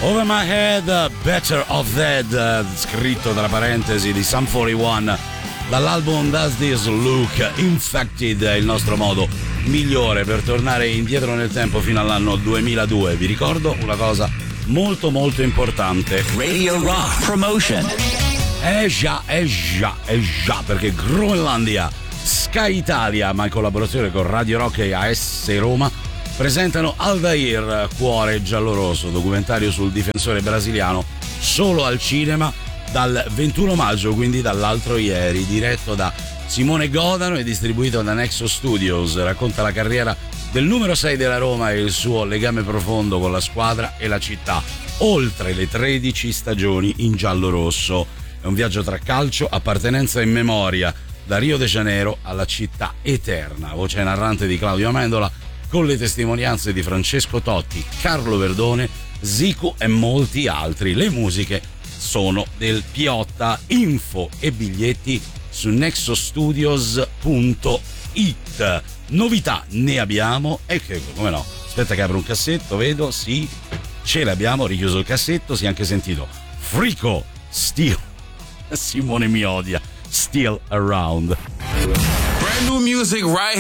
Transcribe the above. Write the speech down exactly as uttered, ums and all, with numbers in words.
Over My Head, Better of Dead, scritto tra parentesi di Sum quarantuno dall'album Does This Look Infected, è il nostro modo migliore per tornare indietro nel tempo fino all'anno duemiladue. Vi ricordo una cosa molto molto importante: Radio Rock Promotion. Eh già, eh già, eh già, perché Groenlandia, Sky Italia, ma in collaborazione con Radio Rock e A S Roma, presentano Aldair, Cuore giallorosso, documentario sul difensore brasiliano, solo al cinema dal ventuno maggio, quindi dall'altro ieri, diretto da Simone Godano e distribuito da Nexo Studios. Racconta la carriera del numero sei della Roma e il suo legame profondo con la squadra e la città, oltre le tredici stagioni in giallorosso. È un viaggio tra calcio, appartenenza e memoria, da Rio de Janeiro alla città eterna. Voce narrante di Claudio Amendola, con le testimonianze di Francesco Totti, Carlo Verdone, Zico e molti altri. Le musiche sono del Piotta. Info e biglietti su nexostudios punto it. Novità ne abbiamo e che, come no, aspetta che apro un cassetto, vedo, sì, ce l'abbiamo, richiuso il cassetto, si è anche sentito Frico, Still, Simone mi odia, Still Around. Brand new music right